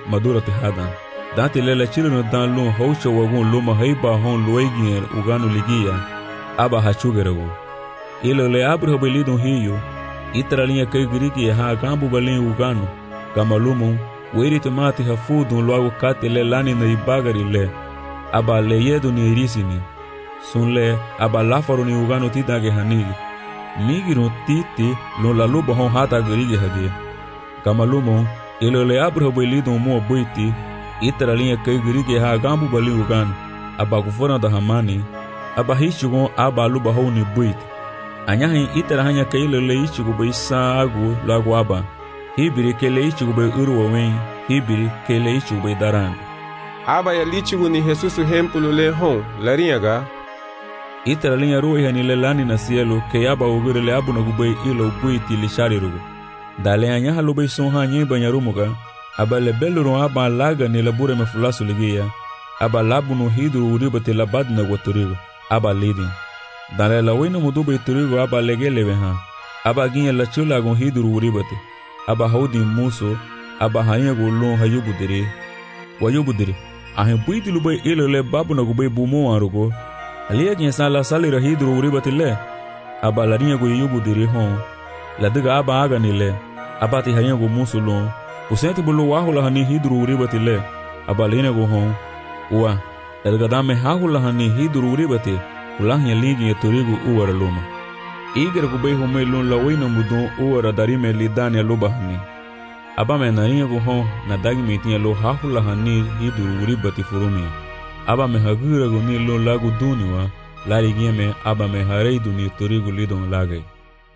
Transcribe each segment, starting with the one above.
madura te hadan. Dante lela chileno dan lun haucha wagun luma haiba hon luegien uganu ligia, aba hachugerago. Ilo le abro belidon rio, itralinha kai grigi ha gambu balin uganu, gamalumon, weri tomate hafudun logo kate le lani na ibagari le, aba le yedo ni irisini, sun le, aba lafaro ni uganu tidage hanigi. Migiro titi lo la luba hon hata grigi hage. Gamalumon, ilo le abro belidon mo boiti, itralinha kai grigi ha gambu balin uganu, aba gufona da hamani, aba hichugon aba luba hon ni boiti. Anyahin itara hanya kaile le ichigo be sagu lagu aba. Hibiri kele ichigo be uruwen, hibiri kele ichigo be daran. Aba ya lichigo ni Jesus hempulo le hon, larinyaga. Itara linha ruwe hani le lani na cielo, ke aba ugure le abu na gube ilo buiti li sharirugo. Dale anyaha lube son hanye banyarumuga, aba le beluro aba laga ni labure me fulasu ligia, aba labu no hidru uribate labad na guaturigo, aba lidin. Dale la wena mudube turigo aba legelewe ha. Aba ginye la chula gon hiduru uribate. Aba haudi muso. Aba hanya golon hayubudere. Wayubudere. Ahen buiti lube ilo le babu na gube bumo arugo. Alia ginye sa la salira hiduru uribate le. Aba la rinye go yubudere hon. La diga aba aga ni le. Aba ti hanya go muso lon. Usente bulu wahula hani hiduru uribate le. Aba lene go hon. Uwa. La diga dame hahula hani hiduru uribate. Ulahnya ligi ya turigu uwara luma. Igra kubei hume lun la wina mudon uwara darime lidani ya luba hani. Aba me narinya kuhon na dagi mitinya lo hahula hani hiduru uribati furumia. Aba me hagira guni lun lagu duniwa, lari me aba me harei duni turigu lidon lagai.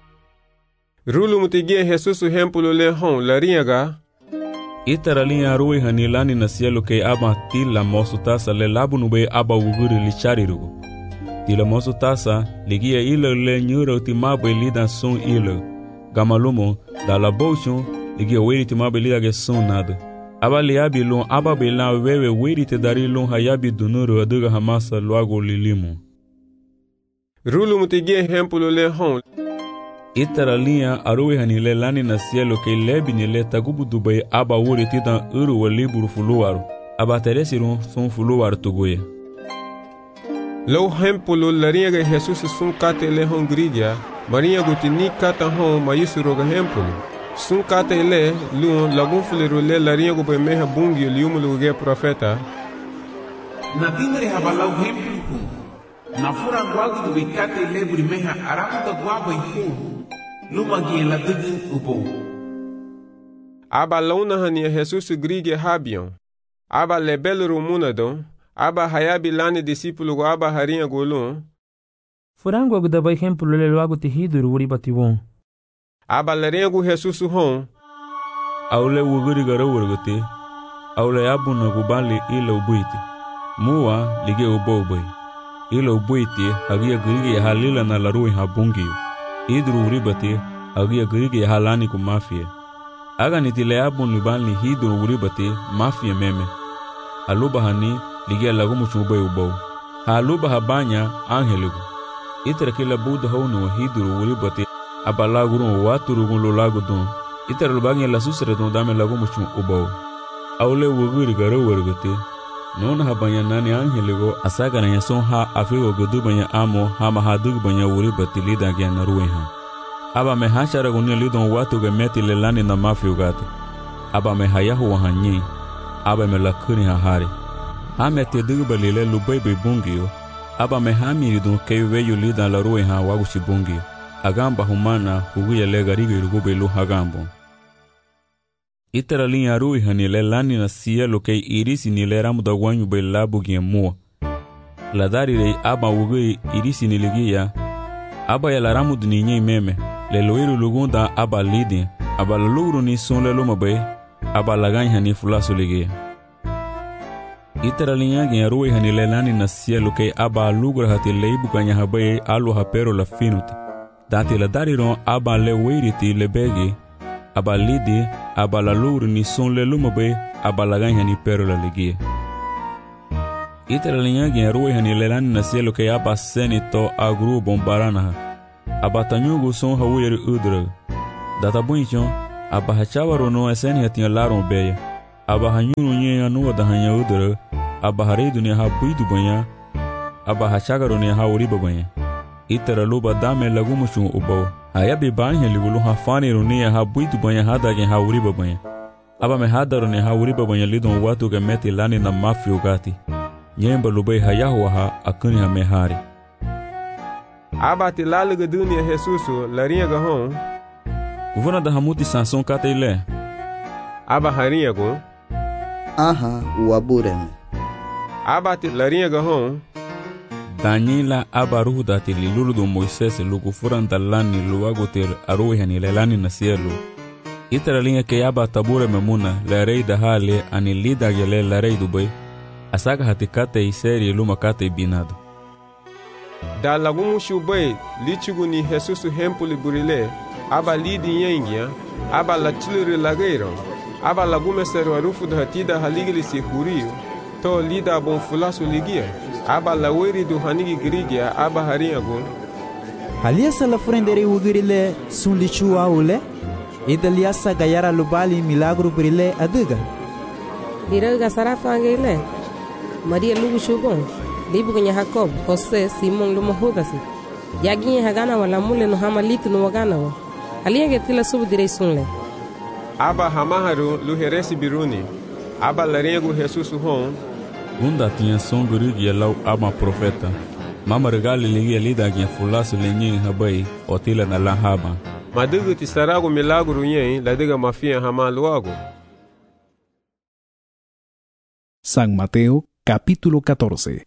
Rulu mutigie Jesusu hempulo le hon larinyaga. Itara linya ruwe hani lani na cielo ke aba tila mosu tasa le labu nube aba uguri lichari rugo. Tila mosu tasa, ligia ilo le nyura utimabe lida son ilo. Gamalumo, da la bochon, ligia weri timabe lida ge son nada. Aba liabi lon aba belan wewe weri te dari lon hayabi dunuru aduga hamasa luago lilimu. Rulu mutigie hempulo le hon. Itara linha aruwe hani le lani na cielo ke lebi ni le tagubu dubai aba wori titan uru wa liburu fuluwaru. Aba teresirun son fuluwaru tugoye. Lo hempulo larinyaga Jesus sun kate le hon gridia, marinha gutini kata hon mayisuroga hempulo. Sun kate le luon lagun fulero le larinyago be meha bungi liumulo ge profeta. Na tingre habalau hempulo. Na fura guagu do kate le buri meha aramu da guabo ihu. Luma gi la dugin ubo. Aba launa hani Jesus gridia habion. Aba le belro munadon. Aba hayabi lani discípulo go aba harinha golon. Furango agda bai hempulo le loago tihiduru uri batiwon. Aba larinha go Jesus hon. Aule wuguri gara wurgote. Aule abuna go bali ila ubuiti. Muwa lige ubo ubai. Ila ubuiti hagia grigi ya halila na larui habungiyo. Idru uri bati hagia grigi ya halani ku mafia. Aga nitile abun libali hidru uri bati mafia meme. Aluba hani ligia lagu muchubay ubaw. Haluba habanya angeligo. Itara kila buda hawni wa hiduru uribati abalagurun waturugun lo lagu dun. Itara lubangya la susre dun dame lagu muchu ubaw. Aule wuguri gara wargati. Non habanya nani angeligo asaga na yason ha afigo gudu banya amo hama hadug banya uribati lida gya naruwe ha. Aba me hashara gunya lidon watu ga meti lelani na mafi ugati. Aba me hayahu wa hanyi. Aba me lakuni hahari. Hame te dubalile lubebe bungio. Aba me hamiri dun keiwe yulida la ruwe ha waguchi bungio. Agamba humana huguya legarigo irugube lu hagambo. Itara linha ruwe hani le lani na cielo kei irisi ni le ramu da wanyu be labu gien mua. Ladari le aba wugue irisi ni ligia. Aba ya la ramu duninye meme. Le loiru lugunda aba lidin. Aba la lugru ni son le luma be. Aba lagany hani fulasu ligia. Itara linha gen ruwe hani le lani na cielo kei aba lugra hati leibu kanya habaye alu hapero la finuti. Dati la dariron aba le weiriti le begi. Aba lidi aba la lugru ni son le luma be. Aba lagany hani pero la ligia. Itara linha gen ruwe hani le lani na cielo kei aba seni to agru bombarana. Aba tanyugu son hawiri udra. Data bunchon aba hachawaro no eseni hati laron beya. aba hanyuru nye anu da hanya udere aba haredu ne ha buidu banya aba hachagaro ne ha uriba banya itara luba dame lagumushu ubo hayabi banya ligulu ha fani runia ha buidu banya hada gen ha uriba banya aba me hadaro ne ha uriba banya lidon watu ge meti lani na mafio gati nyemba lubai hayahu ha akuni ha mehari aba ti laluga dunia Jesusu larinha gahon kuvuna da hamuti sanson kata ile aba harinha go aha uaburem aba ti larinha gahon Daniela aba ruhu dati lilulu do Moisés lugu furanta lani luagoter aruhi hani lelani na cielo itara linha ke aba tabure memuna la rei da hale ani lida gele la rei dubai asaga hatikate iseri luma kate binado da lagumu shubai lichugu ni Jesusu hempuli burile aba lidi yengia aba la chiluri lageiro aba lagume seru arufu da hatida haligili si huriyo to lida bon fulasu ligia aba la weri do hanigi grigia aba harinha go halia sala frendere ugirile sun lichu aule idalia saga yara lubali milagro burile aduga diraga sarafangile Maria lugu shugon libu kwenye Jacob Jose Simon lumo hugasi yaginye hagana wala mule no hamalitu no wagana wa alienge tila subu direi sunle aba hamaharu luheresi biruni aba larinha Jesusu hon Gunda tinha songuri ya lau ama profeta mama regali ligia lida gya fulasu lenye habai otila na la haba madugu ti sarago milagro yen ladiga mafia hama luago. San Mateo capítulo 14.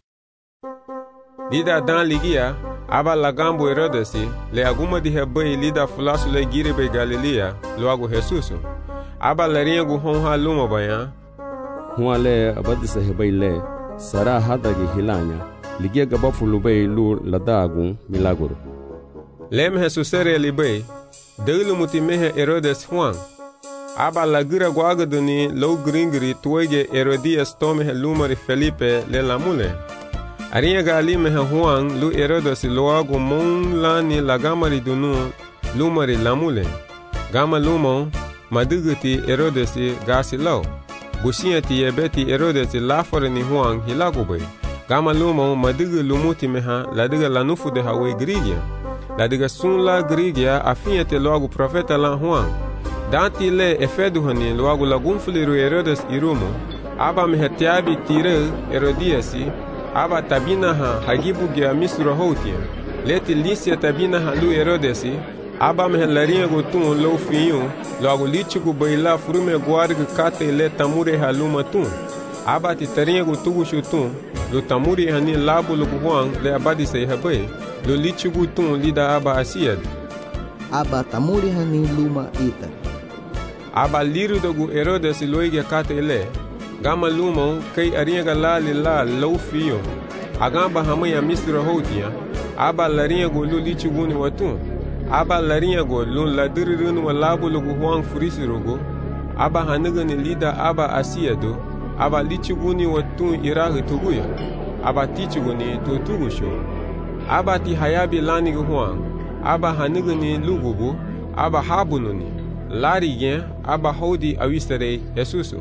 Lida dan ligia aba lagambo Herodesi le aguma di habai lida fulasu le giribe Galilea luago Jesusu aba larinha hon ha luma baya huale abadisa hebaile sara hadagi hilanya ligia gabafu lubei lu ladagu milagro lem Jesusere libai delu mutimehe Herodes Juan aba lagira guagaduni low gringri tuege Herodias tome lumari Felipe le lamule arinha gali mehe Juan lu Herodes loago mon lani lagamari dunu lumari lamule gama lumon maduguti Herodes gasi low Bushia ti yebeti Herodes lafore ni Juan hilagobe gama lumo madiga lumuti meha ladiga lanufu de hawe grigia ladiga sun la grigia afiete logo profeta la Juan danti le efedu hani logo lagunfuliru Herodes irumo aba mehetiabi tire Herodiasi aba tabina ha hagibu gia misura hotia leti lisia tabina ha lu Herodesi aba mehelarinha gotun lo fiyo logo lichigu baila furume guarga kate le tamure haluma tun aba titarinha gotugu shutun lo tamure hani labo lo Juan le abadi sei habai lo lichigu tun lida aba asiad aba tamure hani luma ita aba liru dogu Herodes loige kate le gama luma kai arinha galali la lo fiyo agamba hamaya misra hotia aba larinha go lo lichigu ni watun aba larinha go lun ladirirun wa labo lugu Juan furisirogo aba hanigani lida aba asiado aba lichuguni watun irahi tuguya aba tichuguni tutugusho aba ti hayabi lani Juan aba hanigani lugubu aba habununi larigen aba hodi awistere Jesusu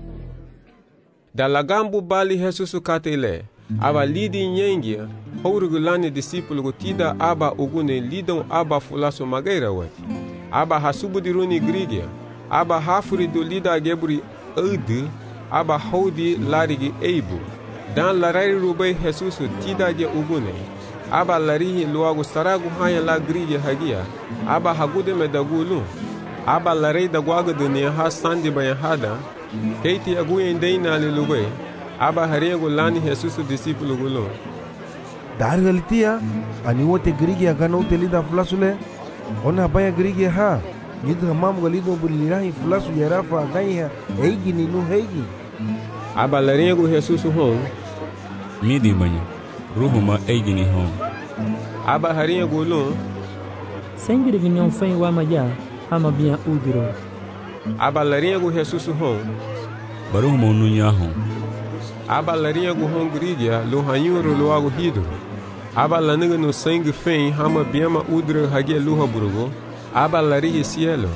da lagambu bali Jesusu katele aba lidi nyengia hourugulani discípulo tida aba ugune lidon aba fulaso magaira wati aba hasubudiruni grigia aba hafuri do lida geburi ade aba hodi larigi eibu dan larari rubai Jesusu tida je ugune aba larihi luago saragu haya la grigia hagia aba hagude medagulu aba larei da guaga dunia ha sandi bayan hada keiti aguyen deina lilubai aba harengo lani Jesusu discípulo gulo dargalitia ani wote grigia kana utelida fulasule ona baya grigia ha yidu mamu galido bulirahi fulasu yarafa gaiha heigi ni nu heigi aba larengo Jesusu hon midi banya ruhuma heigi ni hon aba harengo lo sengire ginyon fen wa maya ama bien udiro aba larengo Jesusu hon baruhuma nunya hon aba larinha go hongrigia lo hanyuro lo ago hido aba laniga no sangue fen hama biema udra hagia luha burugo aba larihi cielo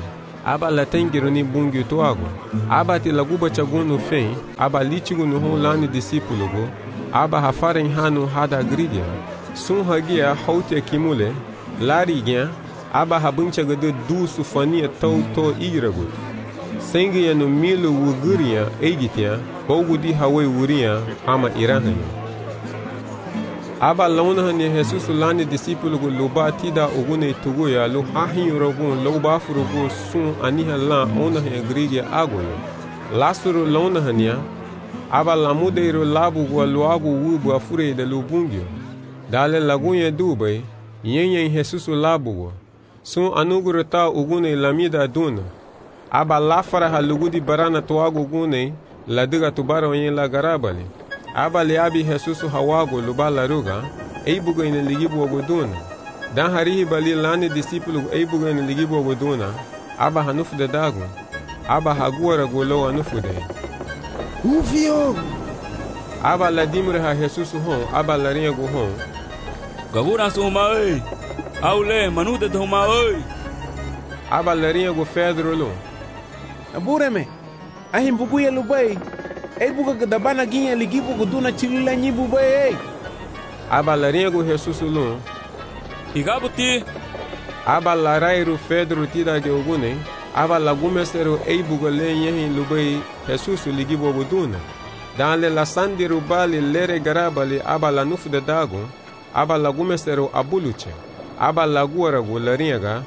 aba la tengiro ni bungio toago. Aba ti laguba chagunu fen, aba litigo no hon lani discípulo, aba hafaren hanu hada grigia. Sun hagia hautia kimule, larigia, aba habuncha gade dusu fania tau to iragut. Sengia no milo wuguria egitia, bogudi hawe wuria, ama irahanya. Aba launa ni Jesus lani discípulo luba tida ogune tuguya lu hahin rogun luba furugu sun aniha la ona he grigia agoyo. Lasuru launa hania, aba lamudeiro labu gwa luagu wubu afure de lubungyo. Dale lagunye dubai, yenye Jesus labu sun anugurata ogune lamida duna. Aba lafara halugudi barana tuagu gune la diga tubara onye la garabali. Aba liabi Jesus hawago luba laruga, eibuga ina ligibu oguduna. Dan harihi bali lani discípulo eibuga ina ligibu oguduna, aba hanufu de dago, aba haguara golo anufu de. Ufio! Aba la dimre ha Jesus hon, aba la rinha go hon. Gabura suma oi! Aule, manuda de homa oi! Aba la rinha go Pedro lo. Abureme, ahim buguya lubai. Ei buga gadabana ginha ligibu guduna chilila nyibu bai. Aba la rinha go Jesus lo. Igabuti! Aba la rairu Pedro tida de ogune, aba la gumestero ei buga le yehin lubai Jesus ligibu guduna. Dan le la sandiru bali lere garabali aba la nufu de dago, aba la gumestero abuluche, aba la guara go la rinha.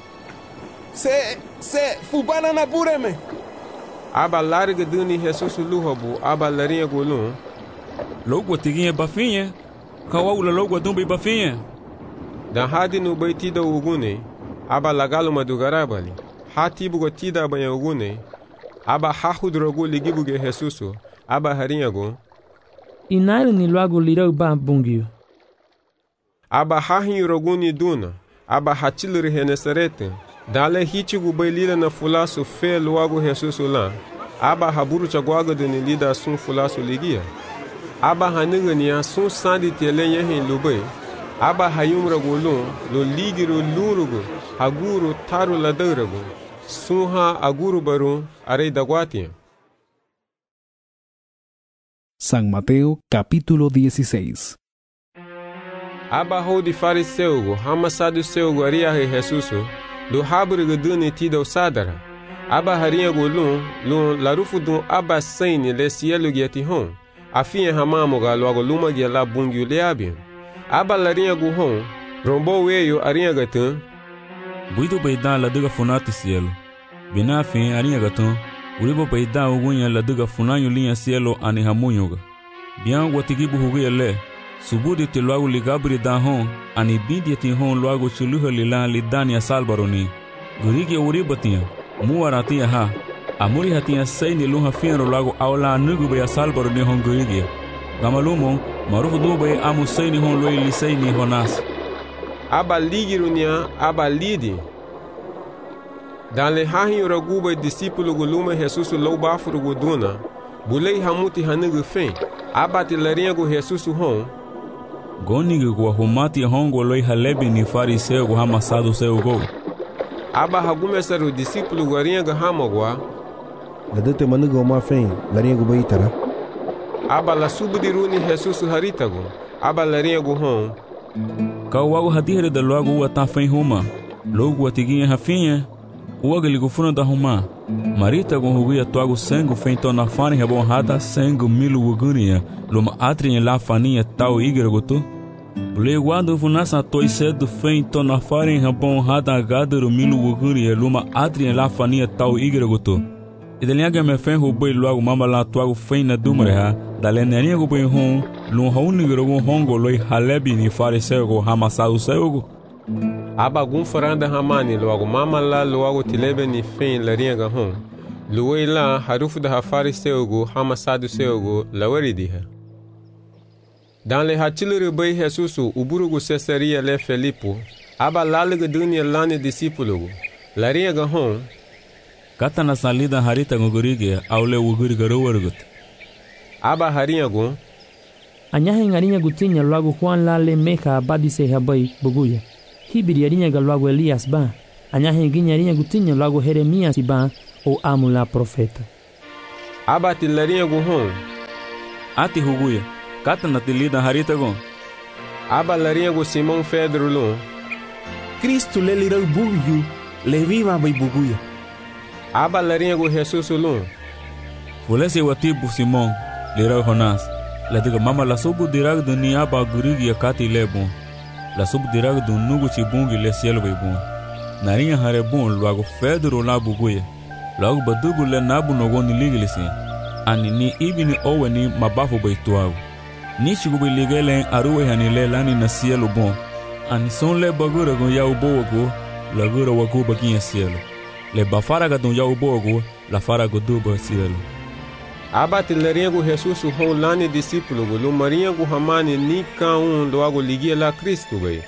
Se fubana na bureme. Aba larga duni Jesus luhabu, aba la rinha go lum. Logo tiguinha bafinha, kawaula logo dumbi bafinha. Dan hadi no baitida ogune, aba la galuma do garabali, hati bugo tida banha ogune, aba hahudrogo ligibu ge Jesus, aba harinha go. Inaile ni logo lirau ba bungio. Aba hahin roguni duna, aba hatilri henesarete. Dale hitigu bailida na fulasu fe logo Jesus lá. Aba haburu chagwaga de lida sun fulasu ligia. Aba hanigania sun sandi telenye hin lubai. Aba hayumra golun lo ligiru lurugu haguru taru ladaragu. Sunha aguru baru arei dagwatia. San Mateo capítulo 16. Aba hodi fariseugo hamasadu seugo aria he Jesusu. Do haburiga duni tida sadara. Aba harinha golun, lun larufu dun aba saini le sielu giati hon. Afinha hamamoga logo luma gia la bungiu leabian. Aba larinha go hon, rombo weyo arinha gatun. Buido baidan la diga funati cielo. Bina fin arinha gatun, uribo baidan ugunya la diga funanyo linha cielo ani hamunyoga. Bian watigibu huguya le. Subudi te logo ligabri dan hon, ani bindi ti hon logo chuluha lila lidania salbaroni. Gurigi uribatia, muaratia ha. Amuri hatia saini luha fienro logo aula nugu ya salbaroni hon gurigi. Gamalumo, marufu dube amu saini hon loi lisaini honas. Aba ligirunia, aba lidi. Dan le hahin raguba discípulo guluma Jesus lo bafuru guduna. Bulei hamuti hanugu fen. Aba te larinha go Jesus hon. Goniga go humati hongo loi halebi ni fariseu go hamasado seu go. Aba hagumesaru discípulo garinha go hamagwa. Ladete manugo ma fen, larinha go baitara. Aba la subudiruni Jesus haritago. Aba larinha go hon. Kawago hadire da logo wa ta fen huma. Logo atiguinha rafinha. O go funa da huma. Marita go huguia toago sangue feito na fane rebonrada sangue milu ugunia. Luma atrin la faninha tal igre gotu. Leguado funasa toi cedo feito na fane rebonrada gadero milu ugunia. Luma atrin la faninha tal igre gotu. Ideliaga me fen roboi logo mama la toago feina dumreha. Dalenerinha go boi hon. Lum haunigro go hongo loi halebi ni fariseu go hamassado seu. Aba gun faranda hamani logo mama la logo tilebe ni fen larinha ga hon. Luei la harufu da hafari seugo hamasadu seugo laweridiha. Dan le hatilere bai Jesusu uburugo Cesaria le Felipo. Aba lalega dunia lani discípulo. Larinha ga hon. Kata na salida harita ngogurige aule uguriga rowergut. Aba harinha go. Anyahe ngarinha gutinya logo Juan la le meca abadi se habai buguya. Hibiri arinha ga logo Elias ba. Anyahe ginyarinha gutinha logo Jeremias iban o amula profeta. Aba tilarinha guhon. Ati huguya, kata na tilida harita gon. Aba larinha gu Simão Pedro lon. Cristo le lirau bugu, le viva bai buguya. Aba larinha gu Jesus lon. Fulese watibu Simão, lirau Jonas. La diga mama la subu dirag do ni aba gurigi ya kati le bon. La subu dirag do nugu chibungi le cielo bai bon. Narinha hare bon logo Pedro la buguya. Logo badugu le nabu nogoni ligilisi. Ani ni ibini owe ni mabafu bai tuagu. Ni chigubi ligele aruwe hanile lani na cielo bon. Ani son le bagura gon ya ubogo, la gura wagu baginha cielo. Le bafaraga don ya ubogo, la faraga duba cielo. Aba tilarinha gu Jesus hon lani discípulo gu lu marinha gu hamani ni ka logo ligia la Cristo bai.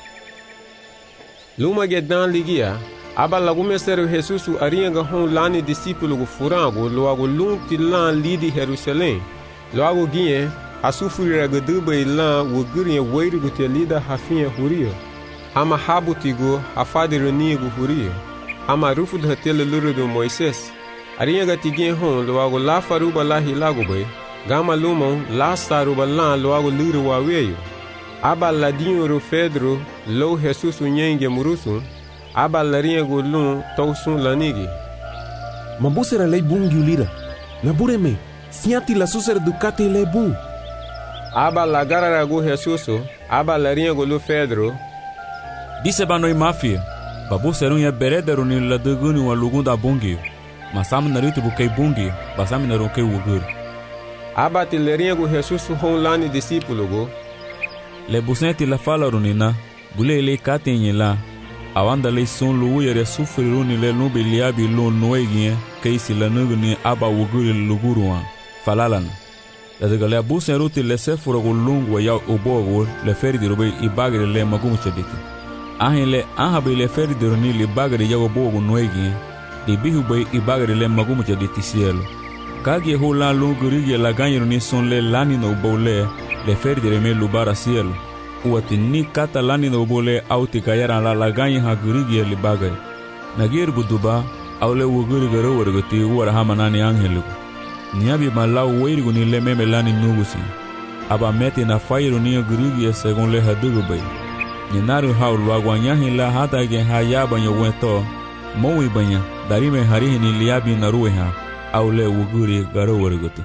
Luma gedan ligia, aba lagu mesero Jesus arinha ga hon lani discípulo gu furango logo lun tilan lidi Jerusalém. Logo ginhe a sufrira ga duba ilan gu gurinha weiri gu te lida hafinha huria. Ama habutigo a fadironi gu huria. Ama rufu da tele luru do Moisés. Arinha ga tigin hon logo la faruba la hilago bai. Gama lumon la saruba lan logo luru wa weyo. Aba ladinho ro Pedro lo Jesus nyenge murusun. Aba larinha gu lun tausun lanigi. Mambusera lei bungi ulira. Nabureme, siati la susera ducati lei bung. Aba lagara gu Jesus, aba larinha gu lu Pedro. Disse banoi mafia. Babu serunha berederu ni la duguni wa lugunda bungi. Masam naritu bukai bungi, basam narukai wugur. Aba tilarinha gu Jesus hon lani discípulo gu. Le busenti la fala runina, bule le katenye la. Awanda le son lu yere sufriruni le nubi liabi lu noegie, keisi la nuguni aba wuguri luguruan. Falalana. La degale abusen ruti le sefuro gu lungu ya ubogu le ferdi rube ibagri le magumu chediti. Ahin le ahabi le ferdi runi li bagri ya ubogu noegie, di bihu bai ibagri le magumu chediti cielo. Kagi hula lungu rigi la ganyiru ni son le lani no ubole, le ferdi reme lubara cielo. Uati ni kata lani no ubole auti kayaran la ganyi ha gurigi li bagri. Nagir guduba, au le wuguri garo wargati uwara hamanani angeliku. Niabi malau weirigu ni le meme lani nugusi. Aba meti na fairu ni gurigi segon le hadugu bai. Ninaru hau luaguanyahi la hata gen hayaba nyo wento. Mowi banya, darime harihi ni liabi na rueha. Au le wuguri garo wargati.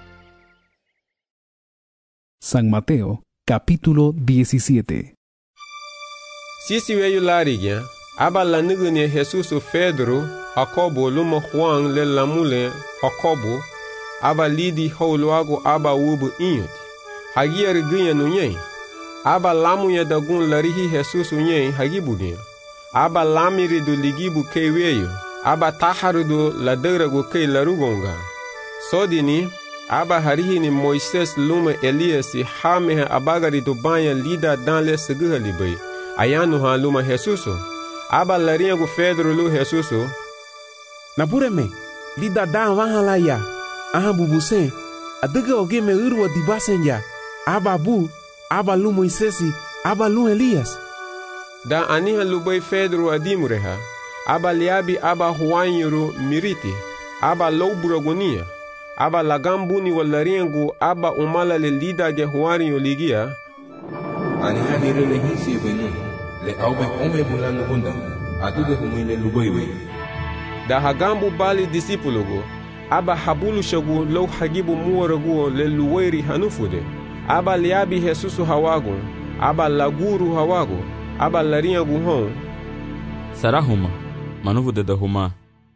San Mateo, capítulo 17. Sisi weyu larigia, aba la nuguni Jesus Pedro, Jacobo luma Juan le lamule Jacobo, aba lidi holuago aba wubu inyot. Hagier gunya nunye. Aba lamuya dagun larihi Jesus unye hagibugin. Aba lamiri do ligibu keweyo. Aba taharu do laderago ke larugonga. Sodini, aba harihi ni Moisés luma Elias hameha abagari do banya lida dan le seguhali bay. Ayanu ha luma Jesuso. Aba larinha gu Pedro lu Jesuso. Nabureme, lida dan wahala ya. Aha bubuse, adega oge me urwa dibasen ya. Aba bu, aba lu Moisesi, aba lu Elias. Da aniha lu bay Pedro adimureha. Aba liabi aba huanyuru miriti. Aba louburagonia. Aba lagambuni walaringu aba umala le lida ge huarinyo ligia. Aniha dire le hisi venu. Le aube ome bulano bunda. Atuge humile luboiwe. Da hagambu bali discípulo aba habulu shagu lo hagibu muwaragu le luweri hanufude. Aba liabi Jesusu hawagu. Aba laguru hawagu. Aba larinha guhon. Sarahuma, manufude da huma.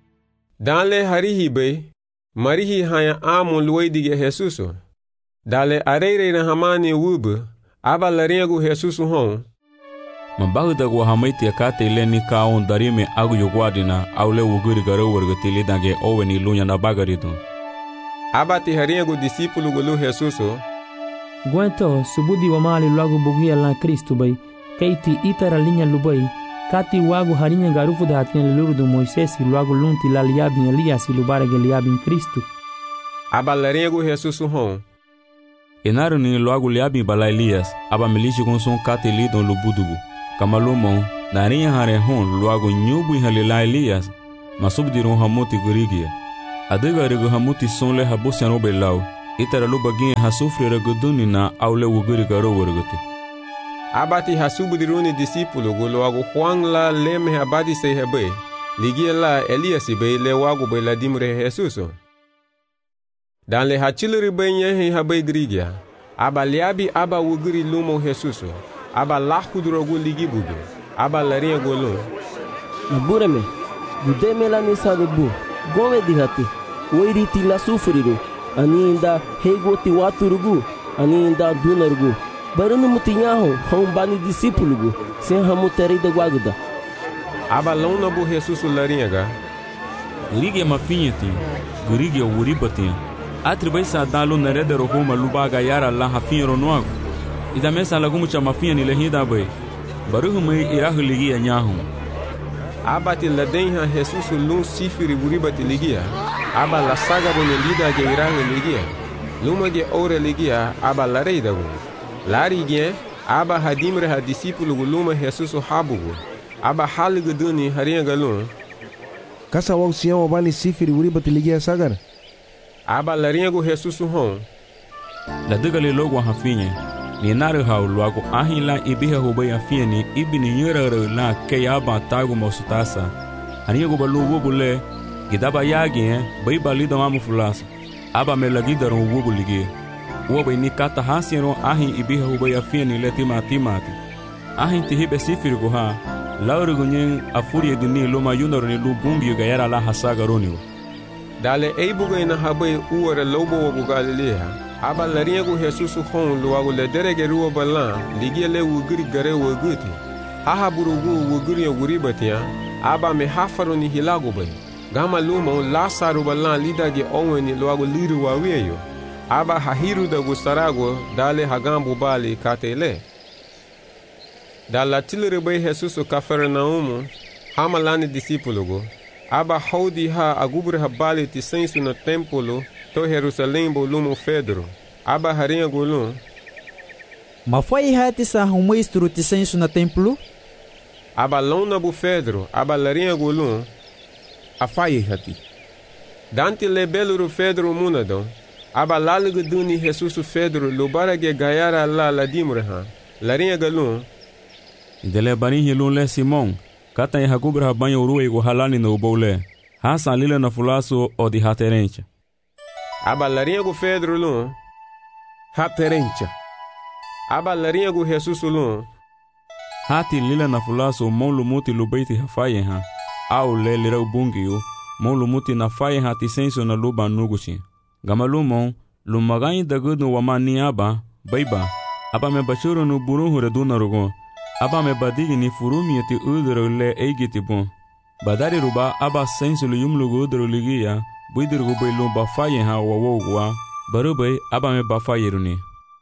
Danle harihi be, marihi haya amu luweidige Jesusu. Dale areire na hamani wube. Aba larinha gu Jesusu hon. Mambahu da guahamaiti akate ile ni kaon darime agu yogwadina aule wuguri garo wargati lidange owe ni lunya na bagaridu. Aba ti harinha gu discípulo gu lu Jesusu. Guento subudi wa mali luagu bugia la Cristo bai. Keiti itara linha lubai. Kati wagu harinha garufu da hatinha lulu do Moisés luagu lunti la liabin Elias lubara ge liabin Cristo. Aba larinha gu Jesusu hon. Enaru ni luagu liabin bala Elias aba milishi konson kate lidon lubudugu. Kamalumon Daria hare hon luago nyubu halila Elias, masubdiron hamuti gurigia. Adega rego hamuti sonle habusiano belau, itara lubagin hasufri reguduni na aule wuguri garo warguti. Abati hasubdiruni discípulo go luago Juan la leme abati se hebe, ligia la Elias be le wago be la dimre Jesus. Dan le hachilri be nyehi habe grigia, aba liabi aba wuguri lumo Jesus, aba lahkudrogo ligibuge, aba laria golo. Nabureme, budeme la nisa de bu, gove dihati, oiriti la sufriru, ani inda hegoti waturugu, ani inda dunargu, barunu mutinyaho, hombani discípulo, sem hamuteri de guaguda. Aba lona bu Jesus laringa. Gurigia mafinhati, gurigia uribatinha. Atribai sa dalo nareda rohoma lubaga yara la hafinha ronoago. Ida mesa lagumu cha mafinha ni lehida bai. Baruhumai irahu ligia nyahu. Abati ladenha Jesus lun sifiri buribati ligia. Aba la saga bonelida ge irahu ligia. Luma ge ore ligia aba lareida gu. Lari ge aba hadimre ha discípulo gu luma Jesus habugu. Aba haligu duni harinha galun. Kasa wau sião abani sifiri buribati ligia sagar. Aba larinha gu Jesus hon. La degale logo hafinha. Ni nare hau luago ahin la ibiha hubay afinha ni ibini nyerare la kayaba tago mosutasa. Ania go balu wobule gidaba yagi bay balida mamu fulasa. Aba melagida ron wobulige. Wobay ni kata hasiro ahin ibiha hubay afinha ni letima timati. Ahin tihibe sifiri go ha. Laure gunyen afuri dini loma yunaro ni lubungi gayara la hasaga roniwo. Dale eibuga ina habay uware lobo wobu Galilea. Aba larinha gu Jesus hon luago le derege ruwa balan ligia le wuguri gare wuguti. Haha burugu wuguri wuribatia. Aba me hafaro ni hilago bay. Gama lumo Lasaru balan lidage owen ni luago liru waweyo. Aba hahiru da gustarago dale hagambu bali katele. Dala tilere bay Jesus Cafarnaum hamalani discípulo go. Aba haudi ha agubre ha bali ti sensu na templo to Jerusalém bolumo Pedro. Aba harinha golum. Ma foi hati sa humestro ti sensu na templo? Aba lona bu Pedro, aba larinha golum. Afai hati. Dante le beluru Pedro munadon. Aba lalugu duni Jesus Pedro lubara ge gayara la dimreha. Larinha galum. Dele bani hilun le Simon. Kata ya hagubre ha banho urue go halani no bole. Hasa lila na fulaso o di haterencha. Aba larinha gu Pedro lun. Haterencha. Aba larinha gu Jesus lun. Hati lila na fulaso mon lumuti lubeiti hafaye ha. Au le lira ubungiyo. Mon lumuti na faye ha ti senso na luba nuguchi. Gamalumon lumaganyi dagudu wamani aba. Baiba. Aba me bachuro no burunhu reduna rogon. Aba me badigi ni furumi eti udro le eigiti bon. Badari ruba aba senso lu yumlugu udro ligia. Buidirgu bailu bafaye ha wawogwa. Barubay aba me bafaye runi.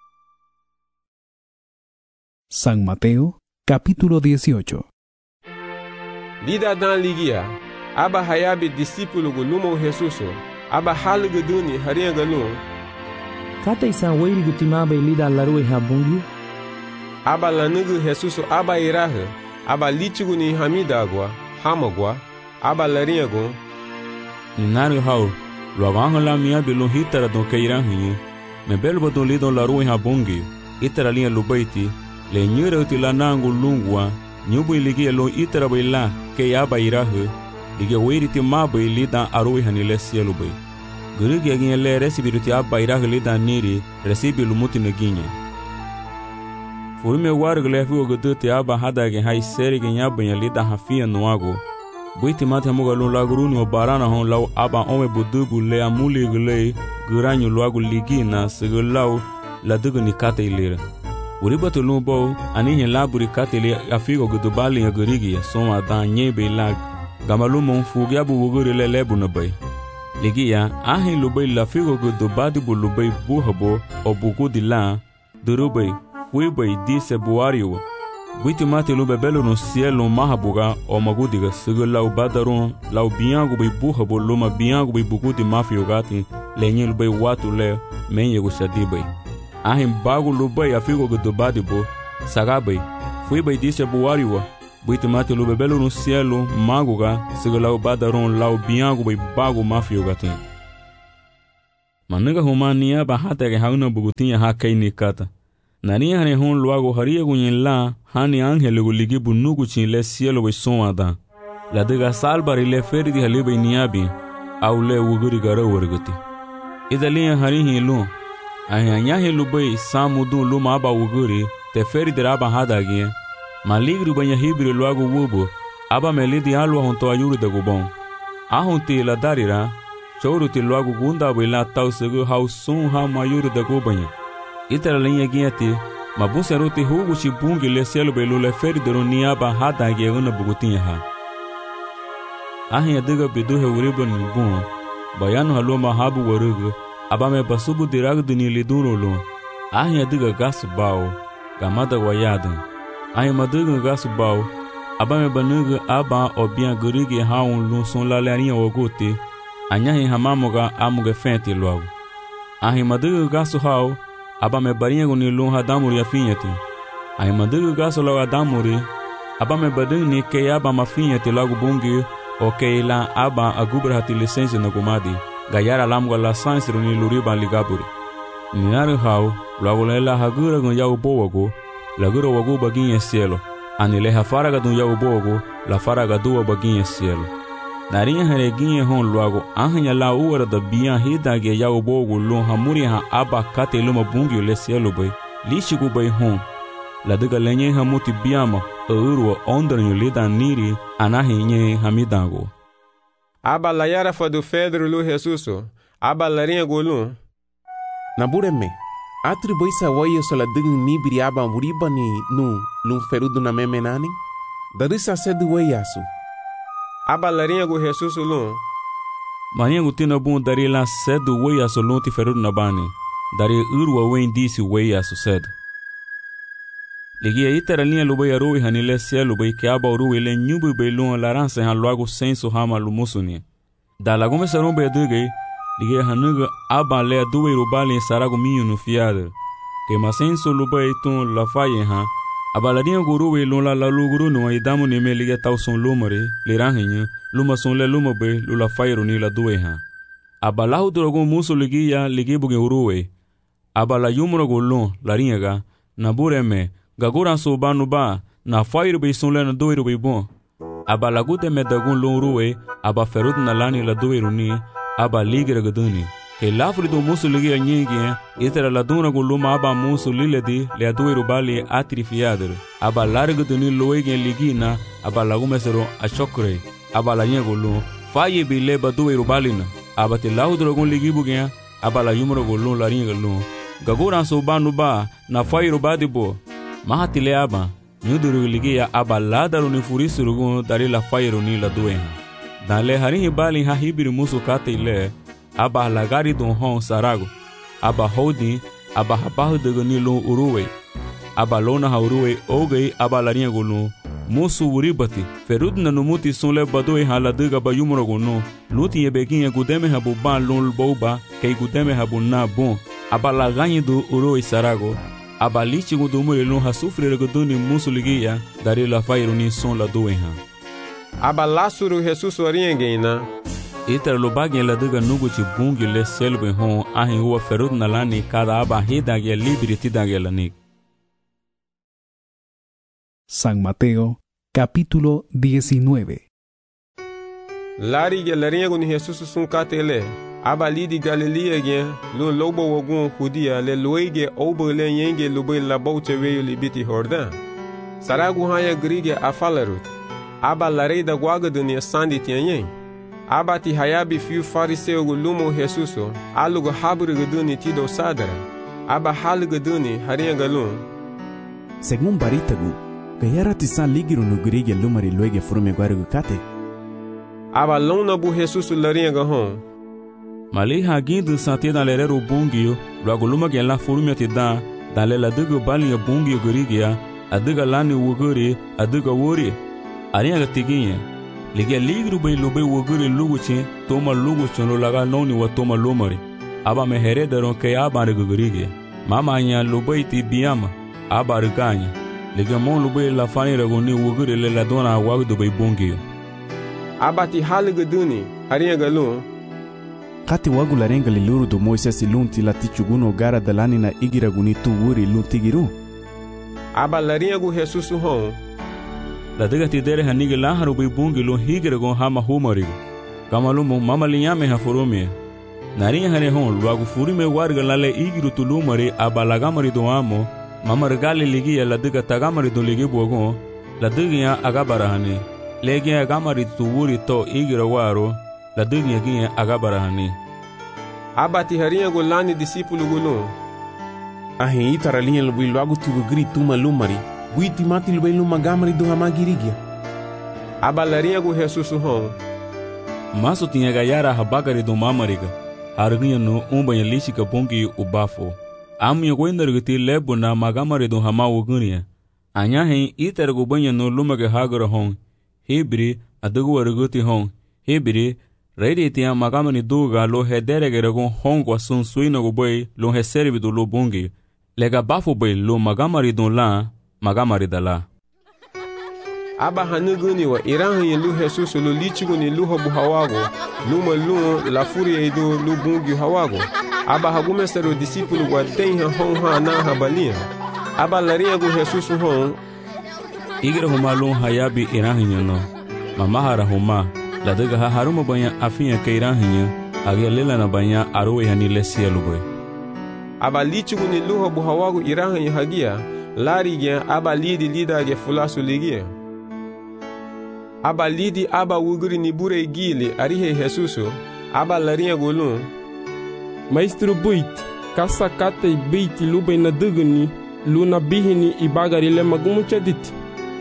San Mateo, capítulo 18. Lida dan ligia. Aba hayabi discípulo gu lumo Jesuso. Aba halugu duni harinha galun. Kata isan weirigu timaba lida larue habungi. Aba lanugu Jesuso aba irahe. Aba lichigu ni hamidagwa. Hamagwa. Aba larinha gun. Ninaru hau, luaganho la mia bilu hitara don keiranhi. Me belbo don lidon larue habungi. Itara linha lubaiti. Le nyure uti la nangu lungwa. Nyubu iligia lo itara baila. Ke aba irahe. Ligia weiriti maba lidan arue hanile sielu bay. Gurigi aginye le resibiruti aba irahe lidan niri. Resibi lumuti neginye. Furume wargu lefi oguduti aba hadage hai serigi nyabanya lidan hafia nuago. Buiti mate muga lu laguruni o barana hon lau aba ome budugu le amuli gule guranyu luagu ligi na segulau la dugu ni kate ilira. Uribatu lu bau anihin laburi kate ili afigo gudubali ya gurigi ya soma dan nyebe lag. Gamalu mon fugyabu wuguri le lebu na bay. Ligi ya ahin lubay lafigo gudubadi bu lubay buhabo o bugudi la durubay huibay dise buariwa. Buiti mate lu bebelu no cielo mahabuga o magudiga sigu lau badarun lau biangu bai buhabo luma biangu bai bugudi mafio gati lenye lu bai watu le menye gu shadi bai. Ahin bagu lu bai afigo gu dubadi bo saga bai fui bai dise buwariwa buite mate lube belo no cielo maguga sigala badaron lau biangu bai bagu mafio gatin manega humania ba hata ke hauna bugutinha hakai nikata nani hane hon luago haria gunyen la hani angele guligi bunugu chin le cielo bai sonada la dega salbari le ferdi halibe niabi au le wuguri gara wargati idalia hari hilu ahanya hilu bai samudu luma ba wuguri te ferdi raba hadagi maligru banya hibri luago wubo aba melidi alwa honto ayuru de gubon ahonti la darira chouruti luago gunda bila tausegu hausun ha mayuru de gubanya itara linha guiati mabuseruti hugo chibungi le cielo belu le ferdi niaba hadagi una bugutinha ha ahin diga bidu he uriban bun bayanu haloma habu warugu abame basubu dirag dini lidurolo ahin diga gas bao gamada wayadu ahin madiga gas bao abame banuga aba obian gurigi haun lu son la larinha ogote anyahin hamamoga amuga fente logo ahin madiga gas hau abame barinha guni lu hadamuri afinhati ahin madiga gas logo adamuri abame badini ke aba mafinhati logo bungi ok la aba agubra hati licença na gumadi gayara lamgo la sansiro ni luriba ligaburi ninare hau logo la hagura gun yau bowago lagura wago baginha cielo anile hafaraga dun yau bowago la faraga duwa baginha cielo narinha hareginha hon logo ahnya la uara da bian hidage yau bowago lo hamuri ha aba kate luma bungi le cielo bai lishigu bai hon la diga lenye hamuti biama urwa ondranyo lida niri anahinye hamidango aba la yara fadu Pedro lu Jesuso aba la rinha golu nabureme atribuisa wayo sola digin nibiri aba muribani nu lum ferudu na memenani darisa sedu wayasu aba la rinha go Jesuso lu mania gutina bun dari la sedu wayasu lunti ferudu na bani dari urwa wen disi wayasu sedu ligia itera linha lubai aroi hanile cielo bai que aba urui le nyubu bai lun larança han logo senso hama lumusuni da lagume sarum bai dugai ligia hanuga aba le dubai rubali sarago minho no fiada que masenso lubai tun la faye ha aba la linha gurui lun la luguru no idamu ne me ligia tau son lumare le ranhinha luma son le luma bai lula faye ni la duai ha aba la hudrogo muso ligia buge urui aba la yumro golon la ringa na bureme gagura so banu ba na fairu be son lena doiru be bon aba lagute medagun lonruwe aba ferut na lani la doiru ni aba ligira gaduni ke lafri do musu ligia nyingi itera la duna go luma aba musu liledi le doiru bali atrifiader aba larga duni loege ligina aba lagume sero achokre aba la nyego lo faye be le ba doiru balina aba te laudro gon ligibu gen aba la yumro go lo la ringa lo gagura so banu ba na fairu badibo mahatile aba nyuduru ligia aba ladaru ni furisurugun dari la fairu ni la duenha dale harin bali ha hibiri musu kate ile aba lagari don hon sarago aba hodi aba habahu de ni lo uruwe aba lona ha uruwe ogei aba larinha golu musu uribati ferudna no muti sonle badoi hala diga ba yumro gonu luti ebeginha gudeme habu ban lol boba kei gudeme habu na bon aba laganyi do uruwe sarago aba lichi gudumure no ha sufre reguduni musu ligia dari la fairu ni son la duenha aba lasuru Jesus oriengena iter lo bagin la diga nugu ci bungi le selbe hon ahin huwa ferud na lani kada aba hidage liberty dage lanik. San Mateo, capítulo 19. Lari ge larinha gun Jesus sun katele aba lidi Galilea ge lo lobo wogun Judia le loige obo le yenge lobe la boute veio libiti Jordan saragu haya grige afalarut aba larei da guaga dunia sandi tianyen aba ti hayabi fiu fariseu gu lumo Jesuso alugo habru guduni tido sadara aba hal guduni harinha galun según baritagu gayara tisan ligiru no grige lumari loige frume guarugu kate aba lona bu Jesuso larinha gahon mali hagindo sante na lerero bungio logo luma ge la furume te da la dugo balinha bungio gurigia adiga lani wuguri adiga wuri arinha gatiginha liga ligru bai lobe wuguri luguchi toma luguchi no laga noni wa toma lomari aba me herederon ke aba gurigia mama nya lobe ti biama aba rganya Lega mon lubay la fani rago ni wugure le la dona wag do bay bongi. Abati haliga duni haria galun. Kati wagu la renga li luru do Moises lunti la tichuguno gara dalani na igira guni tu wuri luntigiru. Aba la ringu Jesus hon. La dega ti dere hanige la haru bay bongi lo higira gon hama humarigo. Kama lumo mama linyame ha foromie. Narinha hane hon wagu furi me warga la le igiru tulumari aba la gamari do amo. Mama regali ligia la dega tagamari do ligi bogon. La dega agabara hane. Legi agamari tu wuri to igira waro. La dega ginye agabara hane. Abati haria go lani disipulu gulun. Ahe itara linha lubai logo tive grito uma lumari. Buiti mati lubai luma gamari do hamagirigia. Aba la ringu Jesus hon. Maso tinha gayara habagari do mamariga. Harginha no umbanha lixika bongi o bafo. Amia goindargati lebo na magamari do hamawo gunia. Anya hen itargo banha no lumaga hagara hon. Hebri adugo arguti hon. Hebri reidi tinha magamani duga lo hederegere gon hon kwa sun suina go boy lo heservi do lo bongi. Lega bafo boy lo magamari do la magamari da la. Aba hanuguni wa irahan lu Jesus lo lichuguni lu hobu hawago luma lu la furia edo lu bungi hawago aba hagumestero discípulo wa tenha hon ha na habalia aba laria go Jesus hon igira homa lu hayabi irahan no mamahara homa la daga ha haruma banya afinya ke irahan agia lela na banya arowe hani lesielu boy aba lichuguni lu hobu hawago irahan hagia lari gen aba lida ge fulasu ligia Aba lidi aba wuguri ni bure gili arihe Jesuso aba larinha golun. Maestro buit kasa kate beiti lubay na duguni luna bihini ibagari le magumu chadit.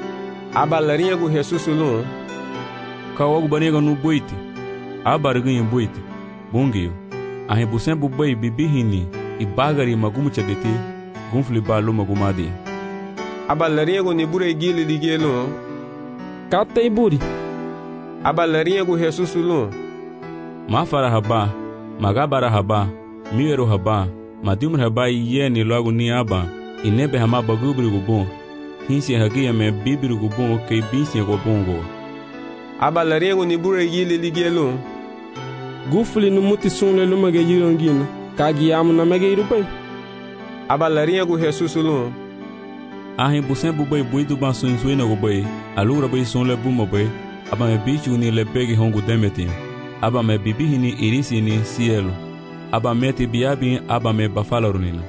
Aba larinha go Jesuso lun. Kawagu banega no buiti. Aba arganha buiti. Bongio. A rebusen bubai bibihini ibagari magumu chaditi gunfli balu magumadi. Aba larinha go ni bure gili ligelo. Kata iburi. Aba larinha go Jesus lun. Mafara haba, magabara haba, miero haba, madimur haba yeni logo ni aba, inebe hama bagubri go bon. Hinsi hagia me bibri go bon ke binsi go bongo. Aba larinha go ni bure gili ligelo. Gufuli no muti sunle lumage yirongina, kagi amu na mege irupai. Aba larinha go Jesus lun. Ahin busen bubai buidu ban suina go bai, alura bai sunle buma bai, aba me bichu ni le pegi hongo demetin. Aba me bibihini irisi ni cielo. Aba meti biabi aba me bafalarunina.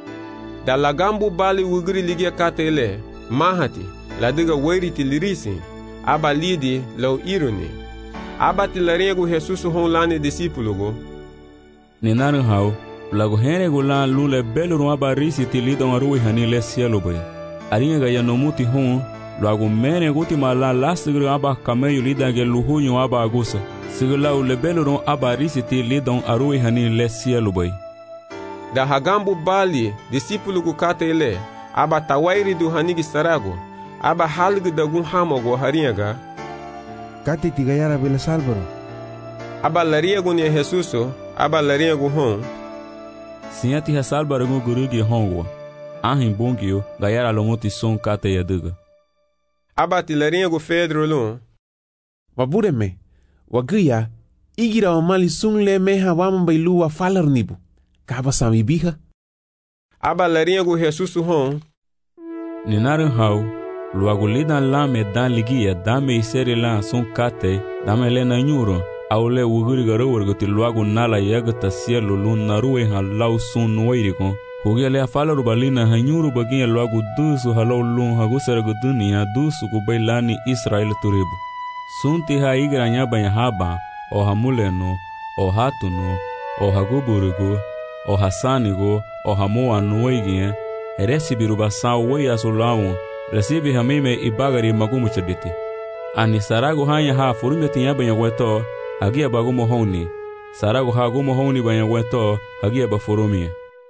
Da lagambu bali wugri ligia katele, mahati, la diga wairiti lirisi, aba lidi lau iruni. Aba tilarengo Jesus honlane discípulo go. Ninarin hau, lago henrego lan lule beluru aba risi tilidon arui hani le cielo bai. Arinha gaya no muti hon, logo mene guti mala lastigro aba kameyo lidange luhunyo aba agusa. Sigla u lebelron aba risiti lidon arui hani le cielo bai. Da hagambu bali discípulo gu katele, aba tawairi du hanigi sarago, aba halgu da gun hamogo haringa. Kate tigayara bela salvaro. Aba laria gu ni Jesuso, aba laria gu hon. Sinyati ha salvaro gu gurugi hongo. Ahin bongio gayara lomuti son kate yaduga. Aba tilarinha go Pedro lun. Wabureme, waguya, igira wa mali sungle meha wama bailu wa falar nibu. Kaba sami biha. Aba larinha go Jesus hon. Ninarin hau, luago lidan lame dan ligia dame iseri lan son kate dame lena nyuro. Aule wuguri garo wargoti luago nala yagata cielo lun naruwe han lau son noirikon. Hugele a falaru balina hanyuru baginha logo dusu halau lun hagusaragu dunia dusu kubailani Israel turibu. Sunti ha igranya banya haba, o hamuleno, o hatuno, o haguburugu, o hasanigo, o hamoa nuoiginha, recibiru basau wei asulaun, recibi hamime ibagari magumu chaditi. Ani saragu hanya ha furume tinya banya weto, hagia bagumo honi, saragu hagumo honi banya weto, hagia bafurumia.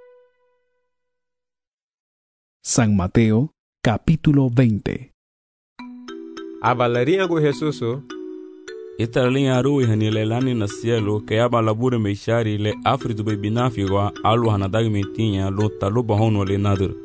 San Mateo, capítulo 20. Aba larinha go Jesuso. Italinha arui hanilelani na cielo que aba labura meishari le afritu bebinafi go alu hanadag metinha lo taluba hono le nadur.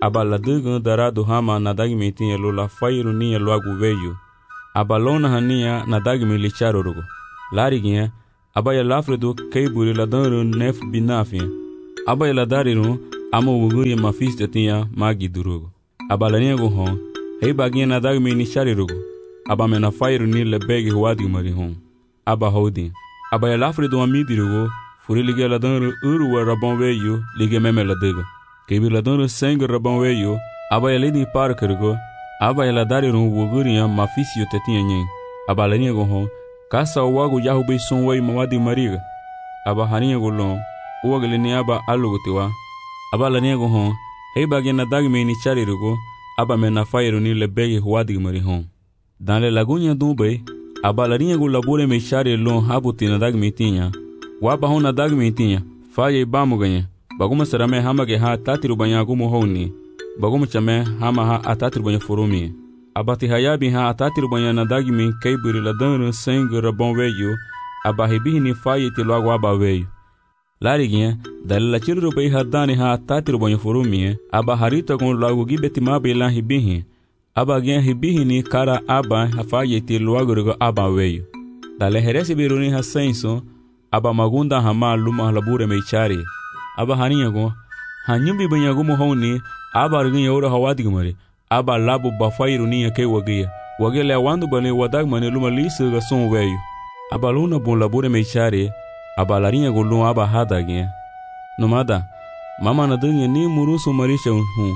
aba la dëgã darado hama na dagmi tinha lo la fairu nia loagu veio. Aba lona hania na dagmi licharorugo. Lariginha, aba ya lafredo keiburi la danru nef binafia. Aba ya la dariru ama wuguya mafista tinha magi durugo. Aba la niego hon, hei baginha na dagmi nicharirugo. Aba me na fairu ni le begi huadi mari hon. Aba houdin. Aba ya lafredo amidirugo, furi liga la danru uruwa rabon veio, liga meme la dëgã. Kebi la danru sengu rabon veio, aba ya lidi parkergo, aba ya la dariru wuguria mafisio tetinha nyen. Aba la niego hon, kasa wagu yahu bei sonwei mawadi mariga. Aba harinha golon, uwagele ni aba alugotiwa. Aba la niego hon, hei bagena dagme ni charirugo, aba me na fairu ni le begi huadi mari hon. Dans le lagunya dumbe, aba la niego labure me chari lon habuti na dagme tinha. Waba hon na dagme tinha, faye bamu ganha. Baguma sarame hama ge ha tatiru banya gumu honi. Baguma chame hama ha atatiru banya furumi. Abati hayabi ha atatiru banya na dagme keiburi la danru sengu rabon veio. Aba hebihi ni faye te loago aba veio. Lariginha, dalila chiru bei hadani ha atatiru banya furumi. Aba harita kon loago gibeti mabe la hebihi. Aba gen hebihi ni kara aba ha faye te loago rugo aba veio. Dale heresi biruni ha senso. Aba magunda hama luma labure meichari. Aba harinyago, hanyumbi banyagumo honi, aba argin ora hawadigmari, aba labu bafairu niya ke wagia, wagele wandu bale wadagmane luma lisu ga son veio. Aba luna bon labure meichari, aba larinyago luma aba hadagin. Nomada, mama na dunya ni murusu marisha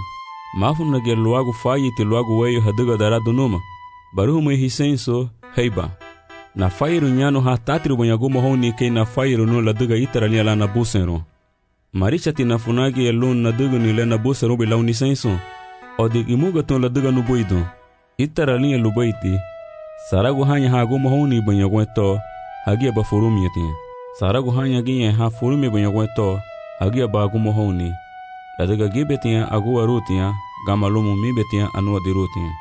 mafu na gel luagu fayi te luagu veio haduga darado numa, baruhu me hisenso, heiba. Na fairu nyano ha tatiru banyagumo honi ke na fairu no la duga itarania la na busenro. Maricha tina funagi elun na duga ni le na busenro be launi senso. Odi imuga ton la duga no boido. Itaralia lubaiti. Saragu hanya ha gumo honi banyagweto, hagia ba furumi yatin. Saragu hanya ginye ha furumi banyagweto, hagia ba gumo honi. La duga gibetia agua rutia, gamalumu mibetia anua di rutia.